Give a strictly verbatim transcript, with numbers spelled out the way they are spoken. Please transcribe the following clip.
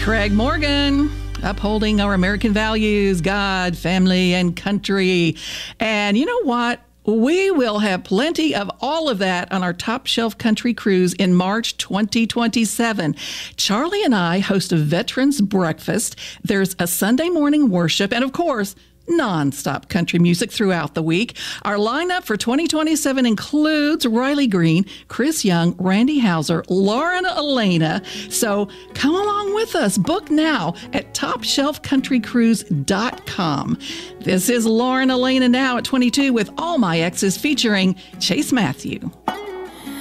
Craig Morgan, upholding our American values, God, family, and country. And you know what? We will have plenty of all of that on our Top Shelf Country Cruise in March twenty twenty-seven. Charlie and I host a Veterans Breakfast. There's a Sunday morning worship, and of course, non-stop country music throughout the week. Our lineup for twenty twenty-seven includes Riley Green, Chris Young, Randy Houser, Lauren Elena. So come along with us. Book now at top shelf country cruise dot com. This is Lauren Elena Now at twenty-two with All My Exes featuring Chase Matthew.